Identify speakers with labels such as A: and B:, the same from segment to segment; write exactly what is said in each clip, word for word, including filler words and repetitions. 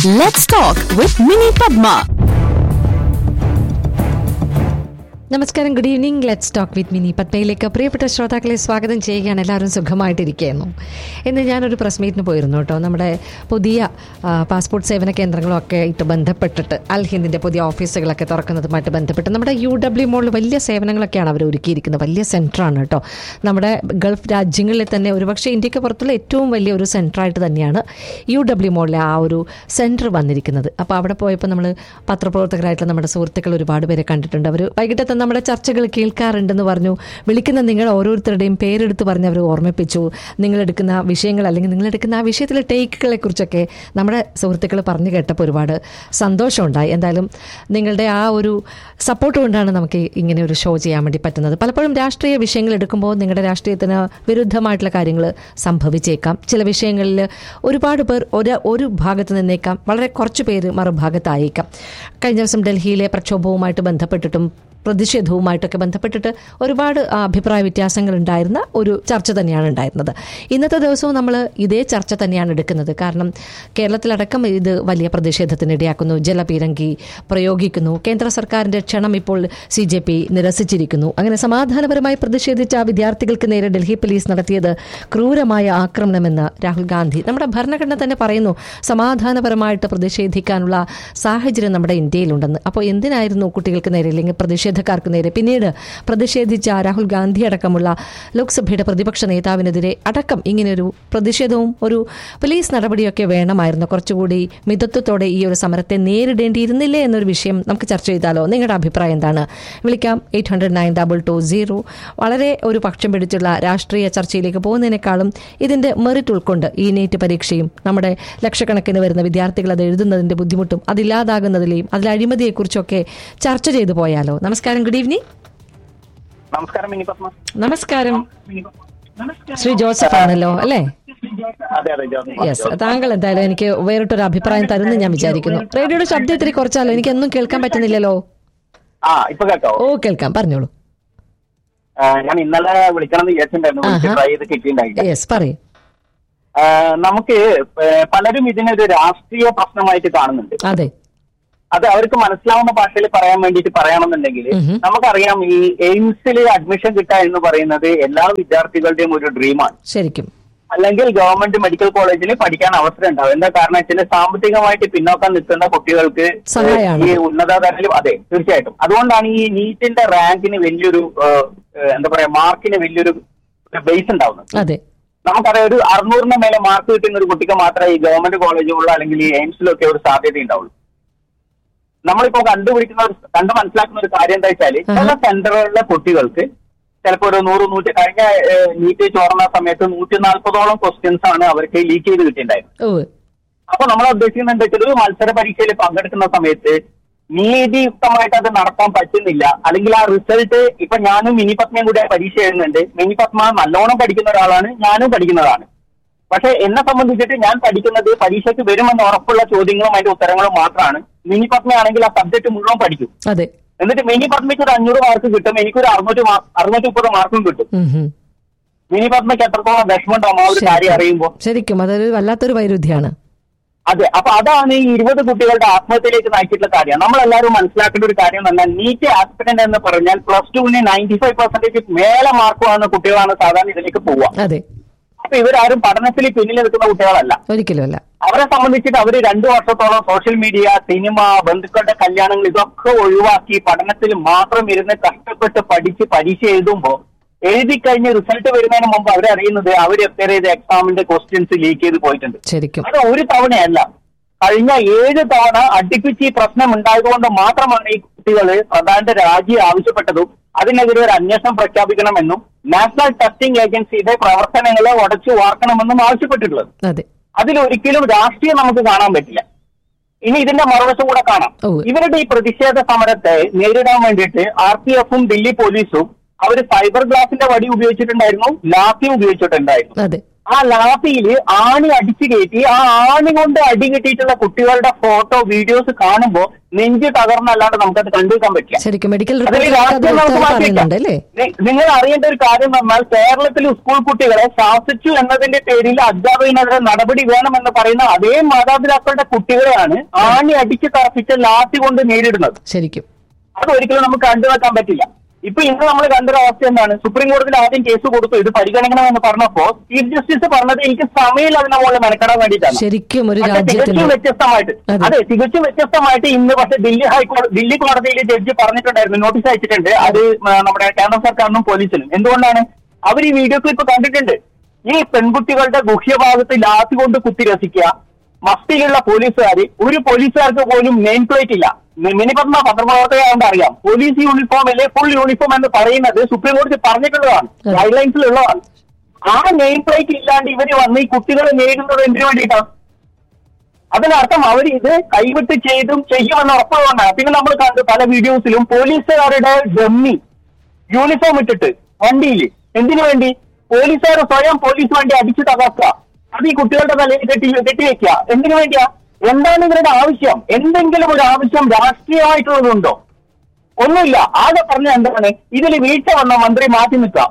A: Let's talk with Mini Padma.
B: നമസ്കാരം, good evening. Let's talk with mini പത്മയിലേക്ക് പ്രിയപ്പെട്ട ശ്രോതാക്കളെ സ്വാഗതം ചെയ്യുകയാണ്. എല്ലാവരും സുഖമായിട്ടിരിക്കുകയായിരുന്നു. ഇന്ന് ഞാനൊരു പ്രസ് മീറ്റിന് പോയിരുന്നു കേട്ടോ. നമ്മുടെ പുതിയ പാസ്പോർട്ട് സേവന കേന്ദ്രങ്ങളൊക്കെ ആയിട്ട് ബന്ധപ്പെട്ടിട്ട് അൽ ഹിന്ദിൻ്റെ പുതിയ ഓഫീസുകളൊക്കെ തുറക്കുന്നതുമായിട്ട് ബന്ധപ്പെട്ട് നമ്മുടെ യു ഡബ്ല്യു മോളിൽ വലിയ സേവനങ്ങളൊക്കെയാണ് അവർ ഒരുക്കിയിരിക്കുന്നത്. വലിയ സെൻറ്ററാണ് കേട്ടോ. നമ്മുടെ ഗൾഫ് രാജ്യങ്ങളിൽ തന്നെ ഒരുപക്ഷെ ഇന്ത്യക്ക് പുറത്തുള്ള ഏറ്റവും വലിയ ഒരു സെൻറ്ററായിട്ട് തന്നെയാണ് യു ഡബ്ല്യു മോളിലെ ആ ഒരു സെൻറ്റർ വന്നിരിക്കുന്നത്. അപ്പോൾ അവിടെ പോയപ്പോൾ നമ്മൾ പത്രപ്രവർത്തകരായിട്ടുള്ള നമ്മുടെ സുഹൃത്തുക്കൾ ഒരുപാട് പേരെ കണ്ടിട്ടുണ്ട്. അവർ വൈകിട്ടത്തെ നമ്മുടെ ചർച്ചകൾ കേൾക്കാറുണ്ടെന്ന് പറഞ്ഞു. വിളിക്കുന്ന നിങ്ങൾ ഓരോരുത്തരുടെയും പേരെടുത്ത് പറഞ്ഞ് അവർ ഓർമ്മിപ്പിച്ചു. നിങ്ങളെടുക്കുന്ന വിഷയങ്ങൾ അല്ലെങ്കിൽ നിങ്ങളെടുക്കുന്ന ആ വിഷയത്തിലെ ടേക്കുകളെ കുറിച്ചൊക്കെ നമ്മുടെ സുഹൃത്തുക്കൾ പറഞ്ഞു കേട്ടപ്പോൾ ഒരുപാട് സന്തോഷമുണ്ടായി. എന്തായാലും നിങ്ങളുടെ ആ ഒരു സപ്പോർട്ട് കൊണ്ടാണ് നമുക്ക് ഇങ്ങനെ ഒരു ഷോ ചെയ്യാൻ വേണ്ടി പറ്റുന്നത്. പലപ്പോഴും രാഷ്ട്രീയ വിഷയങ്ങൾ എടുക്കുമ്പോൾ നിങ്ങളുടെ രാഷ്ട്രീയത്തിന് വിരുദ്ധമായിട്ടുള്ള കാര്യങ്ങൾ സംഭവിച്ചേക്കാം. ചില വിഷയങ്ങളിൽ ഒരുപാട് പേർ ഒരു ഒരു ഭാഗത്ത് നിന്നേക്കാം, വളരെ കുറച്ച് പേര് മറുഭാഗത്തായേക്കാം. കഴിഞ്ഞ ദിവസം ഡൽഹിയിലെ പ്രക്ഷോഭവുമായിട്ട് ബന്ധപ്പെട്ടിട്ടും പ്രതിഷേധവുമായിട്ടൊക്കെ ബന്ധപ്പെട്ടിട്ട് ഒരുപാട് അഭിപ്രായ വ്യത്യാസങ്ങൾ ഉണ്ടായിരുന്ന ഒരു ചർച്ച തന്നെയാണ് ഉണ്ടായിരുന്നത്. ഇന്നത്തെ ദിവസവും നമ്മൾ ഇതേ ചർച്ച തന്നെയാണ് എടുക്കുന്നത്. കാരണം കേരളത്തിലടക്കം ഇത് വലിയ പ്രതിഷേധത്തിനിടയാക്കുന്നു. ജലപീരങ്കി പ്രയോഗിക്കുന്നു. കേന്ദ്ര സർക്കാരിൻ്റെ ക്ഷണം ഇപ്പോൾ സി ജെ പി നിരസിച്ചിരിക്കുന്നു. അങ്ങനെ സമാധാനപരമായി പ്രതിഷേധിച്ച വിദ്യാർത്ഥികൾക്ക് നേരെ ഡൽഹി പോലീസ് നടത്തിയത് ക്രൂരമായ ആക്രമണമെന്ന് രാഹുൽ ഗാന്ധി നമ്മുടെ ഭരണഘടന തന്നെ പറയുന്നു. സമാധാനപരമായിട്ട് പ്രതിഷേധിക്കാനുള്ള സാഹചര്യം നമ്മുടെ ഇന്ത്യയിലുണ്ടെന്ന്. അപ്പോൾ എന്തിനായിരുന്നു കുട്ടികൾക്ക് നേരെ അല്ലെങ്കിൽ പ്രതിഷേധ ക്കാർക്ക് നേരെ പിന്നീട് പ്രതിഷേധിച്ച രാഹുൽ ഗാന്ധി അടക്കമുള്ള ലോക്സഭയുടെ പ്രതിപക്ഷ നേതാവിനെതിരെ അടക്കം ഇങ്ങനെയൊരു പ്രതിഷേധവും ഒരു പോലീസ് നടപടിയൊക്കെ വേണമായിരുന്നു? കുറച്ചുകൂടി മിതത്വത്തോടെ ഈ ഒരു സമരത്തെ നേരിടേണ്ടിയിരുന്നില്ലേ എന്നൊരു വിഷയം നമുക്ക് ചർച്ച ചെയ്താലോ? നിങ്ങളുടെ അഭിപ്രായം എന്താണ്? വിളിക്കാം eight hundred nine double two zero. വളരെ ഒരു പക്ഷം പിടിച്ചുള്ള രാഷ്ട്രീയ ചർച്ചയിലേക്ക് പോകുന്നതിനേക്കാളും ഇതിന്റെ മെറിറ്റ് ഉൾക്കൊണ്ട് ഈ നീറ്റ് പരീക്ഷയും നമ്മുടെ ലക്ഷക്കണക്കിന് വരുന്ന വിദ്യാർത്ഥികൾ അത് എഴുതുന്നതിന്റെ ബുദ്ധിമുട്ടും അതില്ലാതാകുന്നതിലെയും അതിൽ അഴിമതിയെക്കുറിച്ചൊക്കെ ചർച്ച ചെയ്തു പോയാലോ? നമസ്കാരം, ഗുഡ് ഈവനിങ്.
C: നമസ്കാരം മിനി പത്മ.
B: നമസ്കാരം. ശ്രീ ജോസഫ് ആണല്ലോ അല്ലേ? യെസ്. താങ്കൾ എന്തായാലും എനിക്ക് വേറിട്ടൊരു അഭിപ്രായം തരുന്നു ഞാൻ വിചാരിക്കുന്നു. റേഡിയോയുടെ ശബ്ദം ഇത്തിരി കുറച്ചാലോ? എനിക്കൊന്നും കേൾക്കാൻ പറ്റുന്നില്ലല്ലോ. ഓ, കേൾക്കാം, പറഞ്ഞോളൂ.
C: ഞാൻ ഇന്നലെ വിളിക്കണമെന്ന് വിചാരിച്ചിട്ടുണ്ടായിരുന്നു.
B: യെസ്, പറയൂ.
C: നമുക്ക് പലരും ഇതിനൊരു രാഷ്ട്രീയ പ്രശ്നമായിട്ട് കാണുന്നുണ്ട്.
B: അതെ,
C: അത് അവർക്ക് മനസ്സിലാവുന്ന ഭാഷയിൽ പറയാൻ വേണ്ടിയിട്ട് പറയണമെന്നുണ്ടെങ്കിൽ നമുക്കറിയാം, ഈ എയിംസിൽ അഡ്മിഷൻ കിട്ടുക എന്ന് പറയുന്നത് എല്ലാ വിദ്യാർത്ഥികളുടെയും ഒരു ഡ്രീമാണ്.
B: ശരിക്കും.
C: അല്ലെങ്കിൽ ഗവൺമെന്റ് മെഡിക്കൽ കോളേജിൽ പഠിക്കാൻ അവസരം ഉണ്ടാവും. എന്താ കാരണം വെച്ചാൽ സാമ്പത്തികമായിട്ട് പിന്നോക്കം നിൽക്കുന്ന കുട്ടികൾക്ക് ഈ ഉന്നതതലത്തിലും അതെ തീർച്ചയായിട്ടും. അതുകൊണ്ടാണ് ഈ നീറ്റിന്റെ റാങ്കിന് വലിയൊരു എന്താ പറയാ മാർക്കിന് വലിയൊരു ബേസ് ഉണ്ടാവുന്നത്. നമുക്കറിയാം, ഒരു അറുന്നൂറിന് മേലെ മാർക്ക് കിട്ടുന്ന ഒരു കുട്ടിക്ക് മാത്രമേ ഈ ഗവൺമെന്റ് കോളേജുകളിലോ അല്ലെങ്കിൽ ഈ എയിംസിലൊക്കെ ഒരു സാധ്യത ഉണ്ടാവുള്ളൂ. നമ്മളിപ്പോ കണ്ടുപിടിക്കുന്ന ഒരു കണ്ടു മനസ്സിലാക്കുന്ന ഒരു കാര്യം എന്താ വെച്ചാല്, ചില സെന്ററുകളിലെ കുട്ടികൾക്ക് ചിലപ്പോൾ ഒരു നൂറ് നൂറ്റി കഴിഞ്ഞ നീറ്റ് ചോർന്ന സമയത്ത് നൂറ്റി നാൽപ്പതോളം ക്വസ്റ്റ്യൻസ് ആണ് അവർക്ക് ലീക്ക് ചെയ്ത് കിട്ടിയിട്ടുണ്ടായിരുന്നത്. അപ്പൊ നമ്മൾ ഉദ്ദേശിക്കുന്നത് എന്താ വെച്ചാൽ, ഒരു മത്സര പരീക്ഷയിൽ പങ്കെടുക്കുന്ന സമയത്ത് നീതിയുക്തമായിട്ട് അത് നടത്താൻ പറ്റുന്നില്ല. അല്ലെങ്കിൽ ആ റിസൾട്ട്, ഇപ്പൊ ഞാനും മിനി പത്മയും കൂടി പരീക്ഷ എഴുതുന്നുണ്ട്. മിനി പത്മ നല്ലോണം പഠിക്കുന്ന ഒരാളാണ്, ഞാനും പഠിക്കുന്നതാണ്. പക്ഷെ എന്നെ സംബന്ധിച്ചിട്ട് ഞാൻ പഠിക്കുന്നത് പരീക്ഷയ്ക്ക് വരുമെന്ന് ഉറപ്പുള്ള ചോദ്യങ്ങളും അതിന്റെ ഉത്തരങ്ങളും മാത്രമാണ്. മിനി പത്മയാണെങ്കിൽ ആ സബ്ജക്ട് മുഴുവൻ പഠിക്കും. എന്നിട്ട് മിനി പത്മയ്ക്ക് ഒരു അഞ്ഞൂറ് മാർക്ക് കിട്ടും, എനിക്കൊരു അറുന്നൂറ്റി അറുന്നൂറ്റി മുപ്പത് മാർക്കും കിട്ടും. മിനി പത്മയ്ക്ക് എത്രത്തോളം വിഷമമുണ്ടാവും ആ ഒരു കാര്യം അറിയുമ്പോൾ.
B: ശരിക്കും അതൊരു വല്ലാത്തൊരു വൈരുദ്ധ്യമാണ്.
C: അതെ, അപ്പൊ അതാണ് ഈ ഇരുപത് കുട്ടികളുടെ ആത്മഹത്യയിലേക്ക് നയിച്ചിട്ടുള്ള കാര്യം. നമ്മളെല്ലാവരും മനസ്സിലാക്കേണ്ട ഒരു കാര്യം എന്ന് പറഞ്ഞാൽ, നീറ്റ് ആസ്പിരന്റ് എന്ന് പറഞ്ഞാൽ പ്ലസ് ടുവിന് നയൻറ്റി ഫൈവ് പെർസെന്റേജ് മേലെ മാർക്ക് വാങ്ങുന്ന കുട്ടികളാണ് സാധാരണ ഇതിലേക്ക് പോവുക. അപ്പൊ ഇവരാരും പഠനത്തിൽ പിന്നിൽ നിൽക്കുന്ന കുട്ടികളല്ല, ഒരിക്കലുമല്ല. അവരെ സംബന്ധിച്ചിട്ട് അവർ രണ്ടു വർഷത്തോളം സോഷ്യൽ മീഡിയ, സിനിമ, ബന്ധുക്കളുടെ കല്യാണങ്ങൾ ഇതൊക്കെ ഒഴിവാക്കി പഠനത്തിൽ മാത്രം ഇരുന്ന് കഷ്ടപ്പെട്ട് പഠിച്ച് പരീക്ഷ എഴുതുമ്പോൾ എഴുതി കഴിഞ്ഞ് റിസൾട്ട് വരുന്നതിന് മുമ്പ് അവരറിയുന്നത് അവർ എത്ര ചെയ്ത എക്സാമിന്റെ ക്വസ്റ്റ്യൻസ് ലീക്ക് ചെയ്ത് പോയിട്ടുണ്ട്. അത് ഒരു തവണയല്ല, കഴിഞ്ഞ ഏഴ് തവണ അടുപ്പിച്ച് ഈ പ്രശ്നം ഉണ്ടായതുകൊണ്ട് മാത്രമാണ് ഈ കുട്ടികൾ പ്രധാന രാജി ആവശ്യപ്പെട്ടതും അതിനെതിരെ ഒരു അന്വേഷണം പ്രഖ്യാപിക്കണമെന്നും നാഷണൽ ടെസ്റ്റിംഗ് ഏജൻസിയുടെ പ്രവർത്തനങ്ങളെ ഉടച്ചു വാർക്കണമെന്നും ആവശ്യപ്പെട്ടിട്ടുള്ളത്. അതിലൊരിക്കലും രാഷ്ട്രീയം നമുക്ക് കാണാൻ പറ്റില്ല. ഇനി ഇതിന്റെ മറുവശം കൂടെ കാണാം. ഇവരുടെ ഈ പ്രതിഷേധ സമരത്തെ നേരിടാൻ വേണ്ടിയിട്ട് ആർ പി എഫും ദില്ലി പോലീസും അവർ ഫൈബർ ഗ്ലാസിന്റെ വടി ഉപയോഗിച്ചിട്ടുണ്ടായിരുന്നു, ലാത്തി ഉപയോഗിച്ചിട്ടുണ്ടായിരുന്നു. ആ ലാത്തിയില് ആണി അടിച്ചു കയറ്റി ആ ആണി കൊണ്ട് അടി കിട്ടിയിട്ടുള്ള കുട്ടികളുടെ ഫോട്ടോ വീഡിയോസ് കാണുമ്പോൾ നെഞ്ച് തകർന്നല്ലാണ്ട് നമുക്കത് കണ്ടുവെക്കാൻ പറ്റില്ല. നിങ്ങൾ അറിയേണ്ട ഒരു കാര്യം പറഞ്ഞാൽ കേരളത്തിൽ സ്കൂൾ കുട്ടികളെ ശാസിച്ചു എന്നതിന്റെ പേരിൽ അധ്യാപകനെതിരെ നടപടി വേണമെന്ന് പറയുന്ന അതേ മാതാപിതാക്കളുടെ കുട്ടികളെയാണ് ആണി അടിച്ച് തറപ്പിച്ച് ലാത്തി കൊണ്ട് നേരിടുന്നത്.
B: ശരിക്കും
C: അതൊരിക്കലും നമുക്ക് കണ്ടുവെക്കാൻ പറ്റില്ല. ഇപ്പൊ ഇന്ന് നമ്മൾ കണ്ടൊരു അവസ്ഥ എന്താണ്? സുപ്രീം കോടതിയിൽ ആദ്യം കേസ് കൊടുത്തു, ഇത് പരിഗണിക്കണമെന്ന് പറഞ്ഞപ്പോ ചീഫ് ജസ്റ്റിസ് പറഞ്ഞത് എനിക്ക് സമയം അതിനെ മുകളിൽ മെനക്കെടാൻ വേണ്ടിയിട്ടാണ്.
B: ശരിക്കും
C: തികച്ചും വ്യത്യസ്തമായിട്ട് അതെ തികച്ചും വ്യത്യസ്തമായിട്ട് ഇന്ന് പക്ഷെ ദില്ലി ഹൈക്കോടതി ദില്ലി കോടതിയിൽ ജഡ്ജി പറഞ്ഞിട്ടുണ്ടായിരുന്നു, നോട്ടീസ് അയച്ചിട്ടുണ്ട്. അത് നമ്മുടെ കേന്ദ്ര സർക്കാരിനും പോലീസിനും. എന്തുകൊണ്ടാണ്? അവർ ഈ വീഡിയോ ക്ലിപ്പ് കണ്ടിട്ടുണ്ട്. ഈ പെൺകുട്ടികളുടെ ഗുഹ്യഭാഗത്ത് ലാത്തി കൊണ്ട് കുത്തി രസിക്കുക, മസ്തിയിലുള്ള പോലീസുകാര്, ഒരു പോലീസുകാർക്ക് പോലും നെയിം പ്ലേറ്റ് ഇല്ല. മിനി പത്മ പത്രപ്രവർത്തകയായതുകൊണ്ട് അറിയാം, പോലീസ് യൂണിഫോം അല്ലെ ഫുൾ യൂണിഫോം എന്ന് പറയുന്നത് സുപ്രീം കോടതി പറഞ്ഞിട്ടുള്ളതാണ്, ഗൈഡ് ലൈൻസിലുള്ളതാണ്. ആ നെയിം പ്ലേറ്റ് ഇല്ലാണ്ട് ഇവര് വന്ന് ഈ കുട്ടികളെ നേരിടുന്നത് എന്തിനു വേണ്ടിയിട്ടാണ്? അതിനർത്ഥം അവർ ഇത് കൈവിട്ട് ചെയ്തും ചെയ്യുമെന്ന് ഉറപ്പുകൊണ്ടാണ്. പിന്നെ നമ്മൾ കണ്ടു പല വീഡിയോസിലും പോലീസുകാരുടെ ഡമ്മി യൂണിഫോം ഇട്ടിട്ട് വണ്ടിയിൽ എന്തിനു വേണ്ടി? പോലീസുകാർ സ്വയം പോലീസ് വണ്ടി അടിച്ചു തകർക്കുക, അത് ഈ കുട്ടികളുടെ തലയിൽ കെട്ടി കെട്ടിവെക്കുക. എന്തിനു വേണ്ടിയാ? എന്താണ് ഇവരുടെ ആവശ്യം? എന്തെങ്കിലും ഒരു ആവശ്യം രാഷ്ട്രീയമായിട്ടുള്ളതുണ്ടോ? ഒന്നുമില്ല. ആകെ പറഞ്ഞ എന്താണ്? ഇതിൽ വീഴ്ച വന്ന മന്ത്രി മാറ്റി നിൽക്കുക,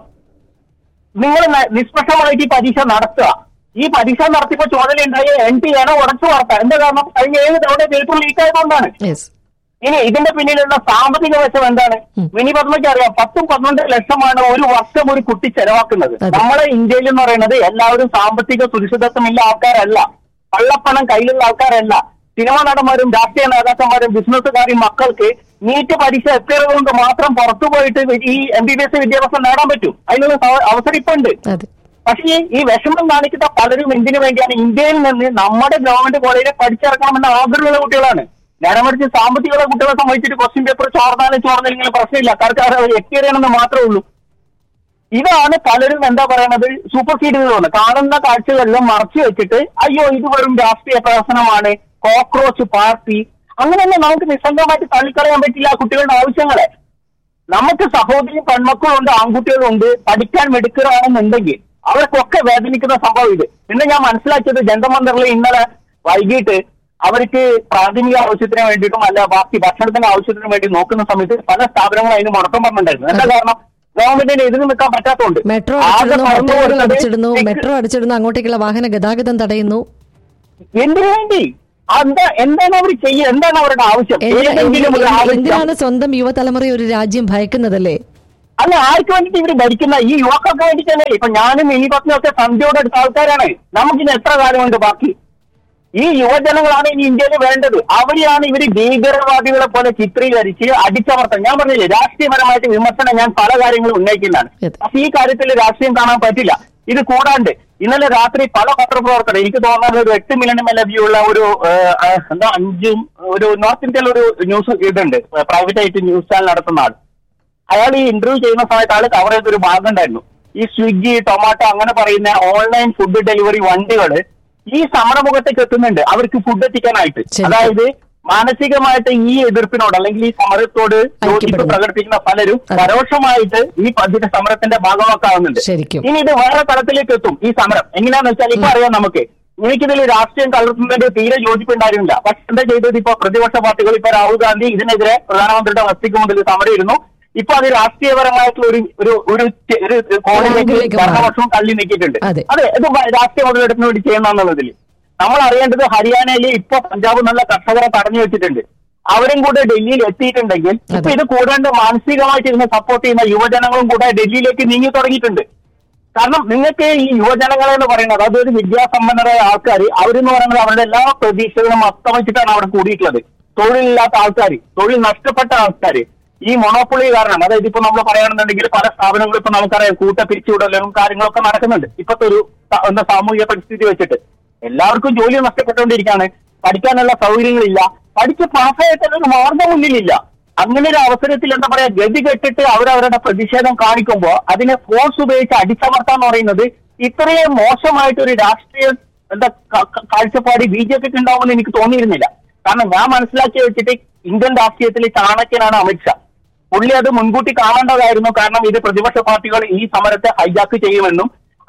C: നിങ്ങൾ നിഷ്പക്ഷമായിട്ട് ഈ പരീക്ഷ നടത്തുക. ഈ പരീക്ഷ നടത്തിയപ്പോ ചുമതല ഉണ്ടായ എൻ ടി ആണോ ഉടച്ചു വാർത്ത? എന്താ കാരണം? കഴിഞ്ഞ ഏഴ് തവണ പേപ്പർ ലീക്ക് ആയതുകൊണ്ടാണ്. ഇനി ഇതിന്റെ പിന്നിലുള്ള സാമ്പത്തിക വശം എന്താണ്? മിനി പത്മയ്ക്ക് അറിയാം, പത്തും പന്ത്രണ്ട് ലക്ഷമാണ് ഒരു വർഷം ഒരു കുട്ടി ചെലവാക്കുന്നത്. നമ്മളെ ഇന്ത്യയിൽ എന്ന് പറയുന്നത് എല്ലാവരും സാമ്പത്തിക സുരക്ഷിതത്വമില്ല ആൾക്കാരല്ല, കള്ളപ്പണം കയ്യിലുള്ള ആൾക്കാരല്ല. സിനിമാ നടന്മാരും രാഷ്ട്രീയ നേതാക്കന്മാരും ബിസിനസ്സുകാരും മക്കൾക്ക് നീറ്റ് പരീക്ഷ എത്തിയത് കൊണ്ട് മാത്രം പുറത്തു പോയിട്ട് ഈ എം ബി ബി എസ് വിദ്യാഭ്യാസം നേടാൻ പറ്റും. അതിനുള്ള അവസരം ഇപ്പൊ ഉണ്ട്. പക്ഷേ ഈ വിഷമം കാണിക്കുന്ന പലരും എന്തിനു വേണ്ടിയാണ്? ഇന്ത്യയിൽ നിന്ന് നമ്മുടെ ഗവൺമെന്റ് കോളേജിൽ പഠിച്ചിറക്കണമെന്ന ആഗ്രഹമുള്ള കുട്ടികളാണ്. നേരെ മറിച്ച് സാമ്പത്തിക കുട്ടികളെ സംബന്ധിച്ചിട്ട് ക്വസ്റ്റ്യൻ പേപ്പർ ചോർന്നാലും ചോർന്നില്ലെങ്കിലും പ്രശ്നമില്ല, കാരണം അവർ എത്തിയറിയണമെന്ന് മാത്രമേ ഉള്ളൂ. ഇതാണ് പലരും എന്താ പറയുന്നത് സൂപ്പർ സീഡ് എന്ന് കാണുന്ന കാഴ്ചകളിലും മറച്ചു വെച്ചിട്ട് അയ്യോ ഇത് വെറും രാഷ്ട്രീയ പ്രവർത്തനമാണ്, കോക്രോച്ച് പാർട്ടി, അങ്ങനെയൊന്നും നമുക്ക് നിസ്സംഗമായിട്ട് തള്ളിക്കളയാൻ പറ്റില്ല കുട്ടികളുടെ ആവശ്യങ്ങളെ. നമുക്ക് സഹോദരിയും പെൺമക്കളുണ്ട്, ആൺകുട്ടികളുണ്ട്, പഠിക്കാൻ മെടുക്കുകയാണെന്നുണ്ടെങ്കിൽ അവർക്കൊക്കെ വേദനിക്കുന്ന സംഭവം ഇത്. പിന്നെ ഞാൻ മനസ്സിലാക്കിയത് ജന്തമന്ദറിൽ ഇന്നലെ വൈകിട്ട് അവർക്ക് പ്രാഥമിക ആവശ്യത്തിന് വേണ്ടിയിട്ടും അല്ല ബാക്കി ഭക്ഷണത്തിന്റെ ആവശ്യത്തിന് വേണ്ടി നോക്കുന്ന സമയത്ത് പല സ്ഥാപനങ്ങളും അതിന് മുടക്കം പറഞ്ഞിട്ടുണ്ടായിരുന്നു. എന്താ കാരണം? ഗവൺമെന്റിന് എതിര് നിൽക്കാൻ പറ്റാത്തതുകൊണ്ട്.
B: മെട്രോ അടിച്ചിടുന്നു മെട്രോ അടിച്ചിടുന്നു അങ്ങോട്ടേക്കുള്ള വാഹന ഗതാഗതം തടയുന്നു.
C: എന്തിനു വേണ്ടി? എന്താ എന്താണ് അവർ ചെയ്യുക? എന്താണ് അവരുടെ ആവശ്യം?
B: എന്തിനാണ് സ്വന്തം യുവതലമുറ ഒരു രാജ്യം ഭയക്കുന്നതല്ലേ?
C: അല്ല, ആർക്ക് വേണ്ടിട്ട് ഇവര് ഭരിക്കുന്ന? ഈ യുവാക്കൾക്ക് വേണ്ടിട്ടല്ലേ? ഇപ്പൊ ഞാനും മിനി പത്നിയൊക്കെ സന്ധ്യയോടെ എടുത്ത ആൾക്കാരാണ്. നമുക്കിന് എത്ര കാലമുണ്ട് ബാക്കി? ഈ യുവജനങ്ങളാണ് ഇനി ഇന്ത്യയിൽ വേണ്ടത്. അവരെയാണ് ഇവര് ഭീകരവാദികളെ പോലെ ചിത്രീകരിച്ച് അടിച്ചമർത്താൻ. ഞാൻ പറഞ്ഞില്ലേ, രാഷ്ട്രീയപരമായിട്ട് വിമർശനം ഞാൻ പല കാര്യങ്ങളും ഉന്നയിക്കുന്നതാണ്. പക്ഷെ ഈ കാര്യത്തിൽ രാഷ്ട്രീയം കാണാൻ പറ്റില്ല. ഇത് കൂടാണ്ട് ഇന്നലെ രാത്രി പല പത്രപ്രവർത്തകർ, എനിക്ക് തോന്നുന്നത് ഒരു എട്ട് മില്യൺ എൽ വ്യൂ ഉള്ള ഒരു എന്താ അഞ്ചും ഒരു നോർത്ത് ഇന്ത്യയിൽ ഒരു ന്യൂസ് ഇതുണ്ട്, പ്രൈവറ്റ് ആയിട്ട് ന്യൂസ് ചാനൽ നടത്തുന്ന ആൾ. അയാൾ ഈ ഇന്റർവ്യൂ ചെയ്യുന്ന സമയത്ത് ആൾ കവർ ചെയ്തൊരു ഭാഗം ഉണ്ടായിരുന്നു. ഈ സ്വിഗ്ഗി, ടൊമാറ്റോ അങ്ങനെ പറയുന്ന ഓൺലൈൻ ഫുഡ് ഡെലിവറി വണ്ടികൾ ഈ സമരമുഖത്തേക്ക് എത്തുന്നുണ്ട് അവർക്ക് ഫുഡ് എത്തിക്കാനായിട്ട്. അതായത് മാനസികമായിട്ട് ഈ എതിർപ്പിനോട് അല്ലെങ്കിൽ ഈ സമരത്തോട് യോജിപ്പ് പ്രകടിപ്പിക്കുന്ന പലരും പരോക്ഷമായിട്ട് ഈ പദ്ധതി സമരത്തിന്റെ ഭാഗമാക്കാവുന്നുണ്ട്. ഇനി ഇത് വേറെ തലത്തിലേക്ക് എത്തും ഈ സമരം. എങ്ങനെയാന്ന് വെച്ചാൽ ഇപ്പൊ അറിയാം, നമുക്ക് എനിക്കിതിൽ രാഷ്ട്രീയം കലർത്തുന്നതിന്റെ തീരെ യോജിപ്പുണ്ടായിരുന്നില്ല. പക്ഷെ എന്താ ചെയ്തത്? ഇപ്പൊ പ്രതിപക്ഷ പാർട്ടികൾ, ഇപ്പൊ രാഹുൽ ഗാന്ധി ഇതിനെതിരെ പ്രധാനമന്ത്രിയുടെ വസതിക്ക് മുതൽ സമരമായിരുന്നു. ഇപ്പൊ അത് രാഷ്ട്രീയപരമായിട്ടുള്ള ഒരു ഒരു ഒരു കോണിലേക്ക് ഭരണപക്ഷവും തള്ളി നീക്കിയിട്ടുണ്ട്. അതെ, ഇത് രാഷ്ട്രീയ മുതലെടുപ്പിന് വേണ്ടി ചെയ്യുന്നതിൽ നമ്മൾ അറിയേണ്ടത് ഹരിയാനയിൽ ഇപ്പൊ പഞ്ചാബ് നല്ല കർഷകരെ തടഞ്ഞു വെച്ചിട്ടുണ്ട്. അവരും കൂടെ ഡൽഹിയിൽ എത്തിയിട്ടുണ്ടെങ്കിൽ ഇപ്പൊ ഇത് കൂടാണ്ട് മാനസികമായിട്ട് ഇതിനെ സപ്പോർട്ട് ചെയ്യുന്ന യുവജനങ്ങളും കൂടെ ഡൽഹിയിലേക്ക് നീങ്ങി തുടങ്ങിയിട്ടുണ്ട്. കാരണം നിങ്ങൾക്ക് ഈ യുവജനങ്ങളെ എന്ന് പറയുന്നത് അതൊരു വിദ്യാസമ്പന്നരായ ആൾക്കാർ, അവരെന്ന് പറയുന്നത് അവരുടെ എല്ലാ പ്രതീക്ഷകളും അസ്തമിച്ചിട്ടാണ് അവിടെ കൂടിയിട്ടുള്ളത്. തൊഴിലില്ലാത്ത ആൾക്കാർ, തൊഴിൽ നഷ്ടപ്പെട്ട ആൾക്കാർ, ഈ മൊണോപ്പൊളി കാരണം, അതായത് ഇപ്പൊ നമ്മൾ പറയുകയാണെന്നുണ്ടെങ്കിൽ പല സ്ഥാപനങ്ങളും ഇപ്പൊ നമുക്കറിയാം കൂട്ട പിരിച്ചുവിടലും കാര്യങ്ങളൊക്കെ നടക്കുന്നുണ്ട്. ഇപ്പോഴത്തെ ഒരു എന്താ സാമൂഹിക പരിസ്ഥിതി വെച്ചിട്ട് എല്ലാവർക്കും ജോലി നഷ്ടപ്പെട്ടുകൊണ്ടിരിക്കുകയാണ്. പഠിക്കാനുള്ള സൗകര്യങ്ങളില്ല, പഠിച്ച് പാസ്സായിട്ടൊരു മാർഗം മുന്നിലില്ല. അങ്ങനെ ഒരു അവസരത്തിൽ എന്താ പറയാ ഗതി കെട്ടിട്ട് അവരവരുടെ പ്രതിഷേധം കാണിക്കുമ്പോൾ അതിനെ ഫോഴ്സ് ഉപയോഗിച്ച് അടിച്ചമർത്താന്ന് പറയുന്നത് ഇത്രയും മോശമായിട്ടൊരു രാഷ്ട്രീയ എന്താ കാഴ്ചപ്പാട് ബി ജെ പിക്ക് ഉണ്ടാവുമെന്ന് എനിക്ക് തോന്നിയിരുന്നില്ല. കാരണം ഞാൻ മനസ്സിലാക്കി വെച്ചിട്ട് ഇന്ത്യൻ രാഷ്ട്രീയത്തിൽ ചാണക്യനാണ് അമിത്ഷാ. പുള്ളി അത് മുൻകൂട്ടി കാണേണ്ടതായിരുന്നു. കാരണം ഇത് പ്രതിപക്ഷ പാർട്ടികൾ ഈ സമരത്തെ ഹൈജാക്ക് ചെയ്യുമെന്നും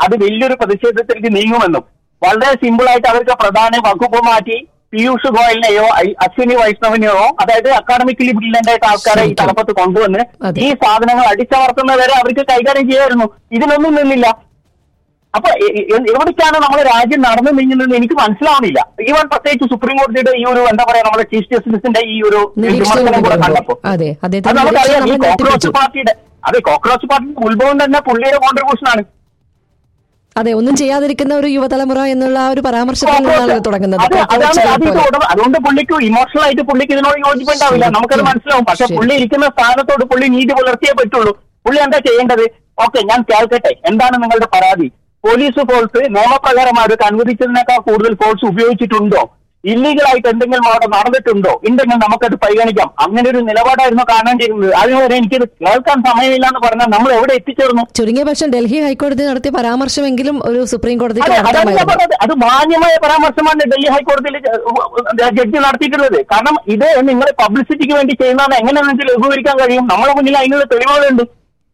C: അത് വലിയൊരു പ്രതിഷേധത്തിലേക്ക് നീങ്ങുമെന്നും വളരെ സിമ്പിൾ ആയിട്ട് അവർക്ക് പ്രധാന വകുപ്പ് മാറ്റി പീയൂഷ് ഗോയലിനെയോ അശ്വിനി വൈഷ്ണവിനെയോ അതായത് അക്കാഡമിക്കലി ബ്രില്യന്റ് ആയിട്ട് ആൾക്കാരെ ഈ തലപ്പത്ത് കൊണ്ടുവന്ന് ഈ സാധനങ്ങൾ അടിച്ചമർത്തുന്നവരെ അവർക്ക് കൈകാര്യം ചെയ്യായിരുന്നു. ഇതിനൊന്നും നിന്നില്ല. അപ്പൊ എവിടേക്കാണ് നമ്മുടെ രാജ്യം നടന്നു നീങ്ങുന്നത് എനിക്ക് മനസ്സിലാവുന്നില്ല. ഈവൻ പ്രത്യേകിച്ച് സുപ്രീം കോടതിയുടെ ഈ ഒരു എന്താ പറയാ നമ്മുടെ ചീഫ് ജസ്റ്റിസിന്റെ ഈ ഒരു വിമർശനം കൂടെ കണ്ടപ്പോ അത് നമുക്കറിയാം ഈ കോക്രോച്ച് പാർട്ടിയുടെ അതെ കോക്രോച്ച് പാർട്ടിയുടെ ഉത്ഭവം തന്നെ പുള്ളിയുടെ കോൺട്രിബ്യൂഷൻ ആണ്.
B: അതെ, ഒന്നും ചെയ്യാതിരിക്കുന്ന ഒരു യുവതലമുറ എന്നുള്ള ഒരു പരാമർശത്തിൽ നിന്നാണ് തുടങ്ങുന്നത്.
C: അതുകൊണ്ട് പുള്ളിക്ക് ഇമോഷണൽ ആയിട്ട് പുള്ളിക്ക് ഇതിനോട് യോജിപ്പുണ്ടാവില്ല, നമുക്കത് മനസ്സിലാവും. പക്ഷെ പുള്ളി ഇരിക്കുന്ന സ്ഥാനത്തോട് പുള്ളി നീതി പുലർത്തിയേ പറ്റുള്ളൂ. പുള്ളി എന്താ ചെയ്യേണ്ടത്? ഓക്കെ, ഞാൻ കേൾക്കട്ടെ, എന്താണ് നിങ്ങളുടെ പരാതി? പോലീസ് ഫോഴ്സ് നിയമപ്രകാരം അവർക്ക് അനുവദിച്ചതിനേക്കാൾ കൂടുതൽ ഫോഴ്സ് ഉപയോഗിച്ചിട്ടുണ്ടോ? ഇല്ലീഗലായിട്ട് എന്തെങ്കിലും അവിടെ നടന്നിട്ടുണ്ടോ? ഉണ്ടെങ്കിൽ നമുക്കത് പരിഗണിക്കാം. അങ്ങനെ ഒരു നിലപാടായിരുന്നു കാണേണ്ടിയിരുന്നത്. അതുവരെ എനിക്കത് കേൾക്കാൻ സമയമില്ല എന്ന് പറഞ്ഞാൽ നമ്മൾ എവിടെ എത്തിച്ചേർന്നു?
B: ചുരുങ്ങിയ പക്ഷം ഡൽഹി ഹൈക്കോടതി നടത്തിയ പരാമർശമെങ്കിലും ഒരു സുപ്രീം കോടതി
C: അത് മാന്യമായ പരാമർശമാണ് ഡൽഹി ഹൈക്കോടതിയിൽ ജഡ്ജി നടത്തിയിട്ടുള്ളത്. കാരണം ഇത് നിങ്ങൾ പബ്ലിസിറ്റിക്ക് വേണ്ടി ചെയ്യുന്നതാണ് എങ്ങനെയാണെന്ന് വെച്ചാൽ ലഘൂകരിക്കാൻ കഴിയും. നമ്മളെ മുന്നിൽ അതിനുള്ള തെളിവുകളുണ്ട്.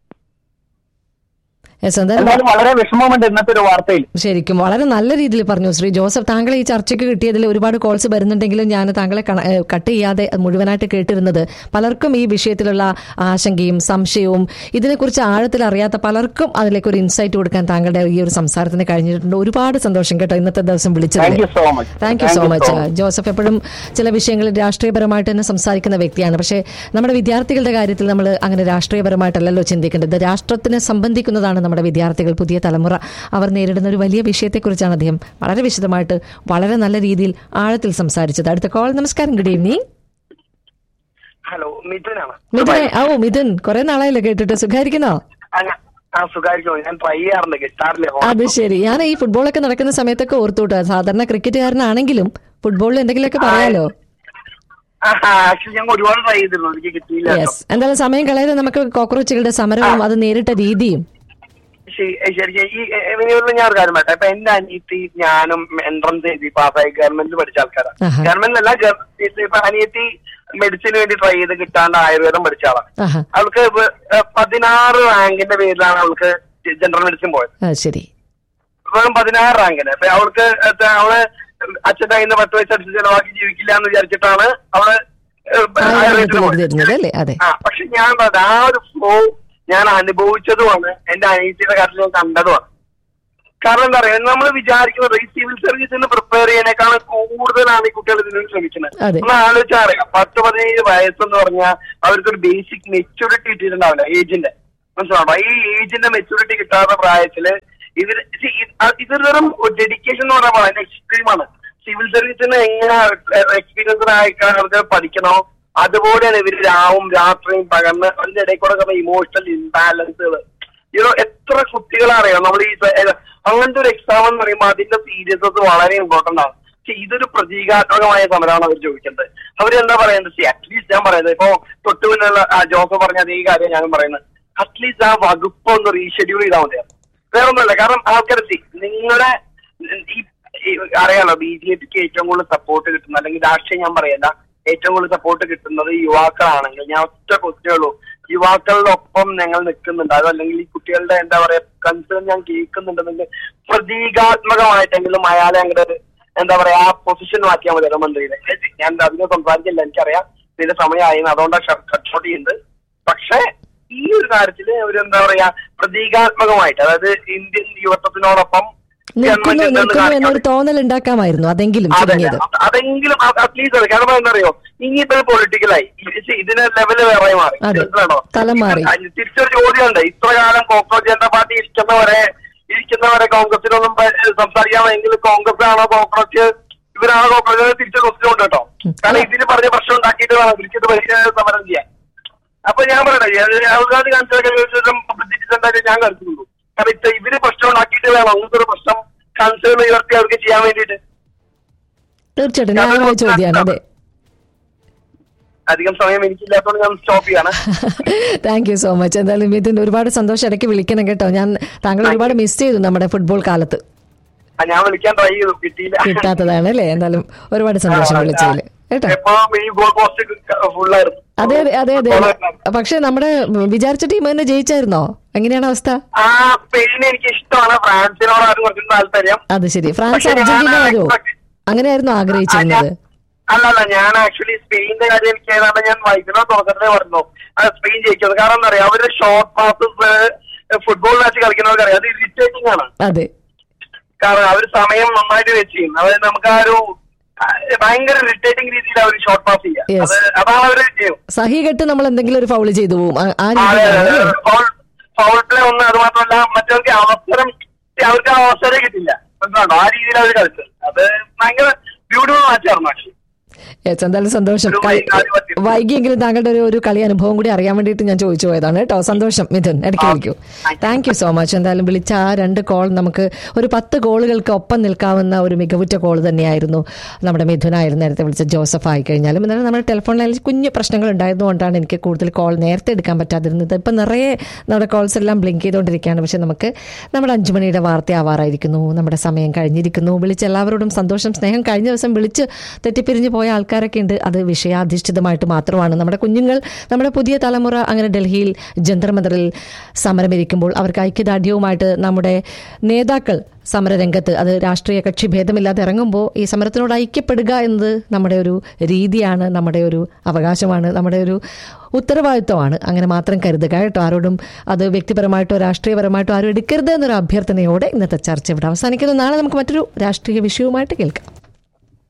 C: വളരെ വിഷമമുണ്ട് ഇന്നത്തെ ഒരു വാർത്തയിൽ.
B: ശരിക്കും വളരെ നല്ല രീതിയിൽ പറഞ്ഞു ശ്രീ ജോസഫ്. താങ്കളെ ഈ ചർച്ചയ്ക്ക് കിട്ടിയതിൽ ഒരുപാട് കോൾസ് വരുന്നുണ്ടെങ്കിലും ഞാൻ താങ്കളെ കട്ട് ചെയ്യാതെ മുഴുവനായിട്ട് കേട്ടിരുന്നത് പലർക്കും ഈ വിഷയത്തിലുള്ള ആശങ്കയും സംശയവും ഇതിനെക്കുറിച്ച് ആഴത്തിൽ അറിയാത്ത പലർക്കും അതിലേക്ക് ഒരു ഇൻസൈറ്റ് കൊടുക്കാൻ താങ്കളുടെ ഈ ഒരു സംസാരത്തിന് കഴിഞ്ഞിട്ടുണ്ട്. ഒരുപാട് സന്തോഷം കേട്ടോ ഇന്നത്തെ ദിവസം വിളിച്ചത്. Thank you so much Joseph. എപ്പോഴും ചില വിഷയങ്ങളിൽ രാഷ്ട്രീയപരമായിട്ട് തന്നെ സംസാരിക്കുന്ന വ്യക്തിയാണ്. പക്ഷേ നമ്മുടെ വിദ്യാർത്ഥികളുടെ കാര്യത്തിൽ നമ്മൾ അങ്ങനെ രാഷ്ട്രീയപരമായിട്ടല്ലല്ലോ ചിന്തിക്കേണ്ടത്. രാഷ്ട്രത്തിനെ സംബന്ധിക്കുന്നതാണ് നമ്മുടെ വിദ്യാർത്ഥികൾ, പുതിയ തലമുറ. അവർ നേരിടുന്ന ഒരു വലിയ വിഷയത്തെക്കുറിച്ചാണ് അദ്ദേഹം വളരെ വിശദമായിട്ട് വളരെ നല്ല രീതിയിൽ ആഴത്തിൽ സംസാരിച്ചത്. അടുത്ത കോൾ. നമസ്കാരം, ഗുഡ് ഈവനിങ്.
D: ഹലോ, മിഥുനാണ്.
B: മിഥുൻ, ഓ മിഥുൻ, കുറെ നാളായല്ലോ കേട്ടിട്ട്. സുഖായിരിക്കുന്നോ? അത് ശരി. ഞാൻ ഈ ഫുട്ബോളൊക്കെ നടക്കുന്ന സമയത്തൊക്കെ ഓർത്തുവിട്ടോ. സാധാരണ ക്രിക്കറ്റുകാരനാണെങ്കിലും ഫുട്ബോളിൽ എന്തെങ്കിലുമൊക്കെ പറയാലോ.
D: ഒരുപാട് ട്രൈ ചെയ്തിരുന്നു, എനിക്ക് കിട്ടിയില്ല.
B: യെസ്, എന്തായാലും സമയം കളയാതെ നമുക്ക് കോക്രോച്ചുകളുടെ സമരവും അത് നേരിട്ട രീതിയും
D: ശരിക്കും ഈ ഞാൻ ഒരു കാര്യം പറയട്ടെ. ഇപ്പൊ എന്റെ അനിയത്തി ഞാനും എൻട്രൻസ് എഴുതി പാസ്സായി ഗവൺമെന്റിൽ പഠിച്ച ആൾക്കാരാണ്. ഗവൺമെന്റിലല്ല, ഇപ്പൊ അനിയത്തി മെഡിസിന് വേണ്ടി ട്രൈ ചെയ്ത് കിട്ടാണ്ട് ആയുർവേദം പഠിച്ച ആളാണ്. അവൾക്ക് പതിനാറ് റാങ്കിന്റെ പേരിലാണ് അവൾക്ക് ജനറൽ മെഡിസിൻ പോയത്.
B: ശരി,
D: വെറും പതിനാറ് റാങ്കിന്. അപ്പൊ അവൾക്ക് അവള് അച്ഛൻ്റെ കയ്യിൽ നിന്ന് പത്ത് പൈസ അടിച്ച് ചെലവാക്കി ജീവിക്കില്ല എന്ന് വിചാരിച്ചിട്ടാണ് അവള് ആയുർവേദത്തിന് പോയത്. ആ പക്ഷെ ഞാൻ പറഞ്ഞത് ആ ഒരു ഫ്ലോ ഞാൻ അനുഭവിച്ചതുമാണ്, എന്റെ അനിയത്തിയുടെ കാര്യത്തിൽ ഞാൻ കണ്ടതുമാണ്. കാരണം എന്താ പറയാ, നമ്മൾ വിചാരിക്കുന്നത് ഈ സിവിൽ സർവീസിന് പ്രിപ്പയർ ചെയ്യാനേക്കാളും കൂടുതലാണ് ഈ കുട്ടികൾ ഇതിന് ശ്രമിക്കുന്നത്. ഒന്ന് ആലോചിച്ചാൽ അറിയാം, പത്ത് പതിനേഴ് വയസ്സെന്ന് പറഞ്ഞാൽ അവർക്കൊരു ബേസിക് മെച്യൂരിറ്റി കിട്ടിയിട്ടുണ്ടാവില്ല ഏജിന്റെ. മനസ്സിലാണോ? ഈ ഏജിന്റെ മെച്യൂരിറ്റി കിട്ടാത്ത പ്രായത്തില് ഇവർ ഇതൊരു ഡെഡിക്കേഷൻ എന്ന് പറഞ്ഞാൽ വളരെ എക്സ്ട്രീമാണ്. സിവിൽ സർവീസിന് എങ്ങനെ എക്സ്പീരിയൻസ്ഡ് ആയിക്കാൻ അവർക്ക് പഠിക്കണോ അതുപോലെയാണ് ഇവര് രാവും രാത്രിയും പകർന്ന് അതിന്റെ ഇടയിൽ കൂടെ ഇമോഷണൽ ഇംബാലൻസുകൾ. ഇതോ എത്ര കുട്ടികളറിയാം നമ്മൾ ഈ അങ്ങനത്തെ ഒരു എക്സാം എന്ന് പറയുമ്പോൾ അതിന്റെ സീരിയസ്നെസ് വളരെ ഇമ്പോർട്ടന്റ് ആണ്. പക്ഷെ ഇതൊരു പ്രതീകാത്മകമായ സമരമാണ് അവർ ചോദിക്കുന്നത്. അവരെന്താ പറയുന്നത്? അറ്റ്ലീസ്റ്റ് ഞാൻ പറയുന്നത് ഇപ്പൊ തൊട്ടു മുന്നുള്ള ജോസഫ് പറഞ്ഞ അതേ കാര്യം ഞാനും പറയുന്നത്, അറ്റ്ലീസ്റ്റ് ആ വകുപ്പ് ഒന്ന് റീഷെഡ്യൂൾ ചെയ്താൽ മതിയാണ്. വേറെ ഒന്നുമല്ല. കാരണം ആൾക്കാർ നിങ്ങളുടെ ഈ അറിയാലോ ബി ജെ പിക്ക് ഏറ്റവും കൂടുതൽ സപ്പോർട്ട് കിട്ടുന്ന, അല്ലെങ്കിൽ രാഷ്ട്രീയം ഞാൻ പറയല്ല, ഏറ്റവും കൂടുതൽ സപ്പോർട്ട് കിട്ടുന്നത് യുവാക്കളാണെങ്കിൽ ഞാൻ ഒറ്റ ക്വസ്റ്റ്യേ ഉള്ളൂ, യുവാക്കളുടെ ഒപ്പം ഞങ്ങൾ നിൽക്കുന്നുണ്ട്. അതല്ലെങ്കിൽ ഈ കുട്ടികളുടെ എന്താ പറയാ കൺസേൺ ഞാൻ കേൾക്കുന്നുണ്ടെങ്കിൽ പ്രതീകാത്മകമായിട്ടെങ്കിലും അയാളെ അങ്ങോട്ട് എന്താ പറയാ ആ പൊസിഷൻ മാറ്റിയാൽ മതി മന്ത്രിയുടെ. ഞാൻ അതിനെ സംസാരിക്കില്ല, എനിക്കറിയാം ഇതിന്റെ സമയമായിരുന്നു, അതുകൊണ്ടാണ് കട്ട് ഷോട്ട് ചെയ്യുന്നത്. പക്ഷെ ഈ ഒരു കാര്യത്തില് അവരെന്താ പറയാ പ്രതീകാത്മകമായിട്ട്, അതായത് ഇന്ത്യൻ യുവത്വത്തിനോടൊപ്പം
B: എന്നൊരു തോന്നൽ ഉണ്ടാക്കാമായിരുന്നു. അതെങ്കിലും
D: അതെങ്കിലും അറ്റ്ലീസ്റ്റ് കാരണം എന്താ ഇനിയിപ്പോ പൊളിറ്റിക്കലായി ഇതിന് ലെവല് വേറെ മാറി. തിരിച്ചൊരു ചോദ്യമുണ്ട്, ഇത്ര കാലം കോൺഗ്രസ് ജനതാ പാർട്ടി ഇരിക്കുന്നവരെ ഇരിക്കുന്നവരെ കോൺഗ്രസിനൊന്നും സംസാരിക്കാമെങ്കിൽ കോൺഗ്രസ് ആണോ കോൺഗ്രസ് ഇവരാണോ കോൺഗ്രസ് തിരിച്ചു ക്വസ്റ്റ്യൻ കേട്ടോ. കാരണം ഇതിന് പറഞ്ഞ പ്രശ്നം ഉണ്ടാക്കിയിട്ട് വേണം തിരിച്ചിട്ട് വലിയ സമരം ചെയ്യാൻ. അപ്പൊ ഞാൻ പറയട്ടെ, രാഹുൽ ഗാന്ധി കാണിച്ചാൽ ഞാൻ കളിക്കുന്നുള്ളൂ. കാരണം ഇത്ര ഇവര് പ്രശ്നം ഉണ്ടാക്കിയിട്ട് വേണം അങ്ങനത്തെ ഒരു പ്രശ്നം കൺസേൺ ഉയർത്തി അവർക്ക് ചെയ്യാൻ വേണ്ടിയിട്ട്.
B: തീർച്ചയായിട്ടും
D: അധികം സമയം എനിക്കില്ലാത്തതുകൊണ്ട് ഞാൻ സ്റ്റോപ്പ് ചെയ്യാണ്.
B: Thank you so much. എന്തായാലും ഇതിന് ഒരുപാട് സന്തോഷം. ഇടയ്ക്ക് വിളിക്കണം കേട്ടോ. ഞാൻ താങ്കൾ ഒരുപാട് മിസ് ചെയ്തു നമ്മുടെ ഫുട്ബോൾ കാലത്ത്.
D: ഞാൻ വിളിക്കാൻ ട്രൈ ചെയ്തു, കിട്ടിയില്ല.
B: കിട്ടാത്തതാണ് അല്ലേ? എന്തായാലും ഒരുപാട് സന്തോഷം വിളിച്ചതിൽ. കേട്ടോ.
D: എപ്പോഴും ഈ ഗോൾ പോസ്റ്റ് ഫുള്ളായിരുന്നു.
B: അതെ അതെ അതെ അതെ. പക്ഷെ നമ്മുടെ വിചാരിച്ച ടീം തന്നെ ജയിച്ചായിരുന്നോ? എങ്ങനെയാണ് അവസ്ഥ?
D: ആ സ്പെയിൻ എനിക്ക് ഇഷ്ടമാണ്, ഫ്രാൻസിനോടാണ് കുറച്ച് താല്പര്യം.
B: അത് ശരി. ഫ്രാൻസ് അർജന്റീന വരുമോ? അങ്ങനെയായിരുന്നു ആഗ്രഹിച്ചിരുന്നത്?
D: അല്ലല്ല, ഞാൻ ആക്ച്വലി സ്പെയിനിന്റെ കാര്യം എനിക്ക് ഏതാണ്ട് ഞാൻ വൈകുന്നേരം തുറക്കത്തിലേ പറഞ്ഞു അത് സ്പെയിൻ ജയിക്കുന്നത്. കാരണം എന്താ പറയാ, അവരുടെ ഷോർട്ട് പാസസ് ഫുട്ബോൾ മാച്ച് കളിക്കുന്നവർക്ക് അറിയാം, അത് ഇറിറ്റേറ്റിംഗ് ആണ്.
B: അതെ,
D: കാരണം അവർ സമയം നന്നായിട്ട് വെച്ച് ചെയ്യും. അതായത് നമുക്ക് ആ ഒരു ഭയങ്കര ഇറിറ്റേറ്റിംഗ് രീതിയിൽ അവർ ഷോർട്ട് പാസ് ചെയ്യുക, അതാണ് അവർ ചെയ്യും.
B: സഹി കെട്ട് നമ്മൾ എന്തെങ്കിലും ഒരു ഫൗള് ചെയ്തു പോകും.
D: ഫൗൾ പ്ലേ ഒന്ന്, അത് മാത്രമല്ല മറ്റവർക്ക് അവസരം അവർക്ക് അവസരം കിട്ടില്ല. മനസ്സിലാണോ? ആ രീതിയിൽ അവർ കളിച്ചത് അത് ഭയങ്കര ബ്യൂട്ടിഫുൾ മാച്ചായിരുന്നു ആക്ച്വലി.
B: എന്തായാലും സന്തോഷം. വൈകിയെങ്കിലും താങ്കളുടെ ഒരു ഒരു കളി അനുഭവം കൂടി അറിയാൻ വേണ്ടിയിട്ട് ഞാൻ ചോദിച്ചു പോയതാണ് കേട്ടോ. സന്തോഷം മിഥുൻ, ഇടയ്ക്ക് വിളിക്കൂ. Thank you so much. എന്തായാലും വിളിച്ച ആ രണ്ട് കോൾ നമുക്ക് ഒരു പത്ത് ഗോളുകൾക്ക് ഒപ്പം നിൽക്കാവുന്ന ഒരു മികവുറ്റ കോൾ തന്നെയായിരുന്നു നമ്മുടെ മിഥുനായിരുന്നു നേരത്തെ വിളിച്ച ജോസഫ് ആയി കഴിഞ്ഞാലും. എന്നാലും നമ്മുടെ ടെലിഫോൺ ലൈനിൽ കുഞ്ഞു പ്രശ്നങ്ങൾ ഉണ്ടായതുകൊണ്ടാണ് എനിക്ക് കൂടുതൽ കോൾ നേരത്തെ എടുക്കാൻ പറ്റാതിരുന്നത്. ഇപ്പം നിറയെ നമ്മുടെ കോൾസ് എല്ലാം ബ്ലിങ്ക് ചെയ്തുകൊണ്ടിരിക്കുകയാണ്. പക്ഷെ നമുക്ക് നമ്മുടെ അഞ്ചു മണിയുടെ വാർത്ത ആവാറായിരിക്കുന്നു, നമ്മുടെ സമയം കഴിഞ്ഞിരിക്കുന്നു. വിളിച്ച എല്ലാവരോടും സന്തോഷം, സ്നേഹം. കഴിഞ്ഞ ദിവസം വിളിച്ച് തെറ്റിപ്പിരിഞ്ഞ് പോയ ആൾക്കാരൊക്കെ ഉണ്ട്. അത് വിഷയാധിഷ്ഠിതമായിട്ട് മാത്രമാണ്. നമ്മുടെ കുഞ്ഞുങ്ങൾ, നമ്മുടെ പുതിയ തലമുറ അങ്ങനെ ഡൽഹിയിൽ ജന്തർ മന്ദറിൽ സമരമിരിക്കുമ്പോൾ അവർക്ക് ഐക്യദാർഢ്യവുമായിട്ട് നമ്മുടെ നേതാക്കൾ സമരരംഗത്ത്, അത് രാഷ്ട്രീയ കക്ഷി ഭേദമില്ലാതെ ഇറങ്ങുമ്പോൾ ഈ സമരത്തിനോട് ഐക്യപ്പെടുക എന്നത് നമ്മുടെ ഒരു രീതിയാണ്, നമ്മുടെ ഒരു അവകാശമാണ്, നമ്മുടെ ഒരു ഉത്തരവാദിത്വമാണ്. അങ്ങനെ മാത്രം കരുതുക കേട്ടോ. ആരോടും അത് വ്യക്തിപരമായിട്ടോ രാഷ്ട്രീയപരമായിട്ടോ ആരും എടുക്കരുത് എന്നൊരു അഭ്യർത്ഥനയോടെ ഇന്നത്തെ ചർച്ച ഇവിടെ അവസാനിക്കുന്നു. നാളെ നമുക്ക് മറ്റൊരു രാഷ്ട്രീയ വിഷയവുമായിട്ട് കേൾക്കാം.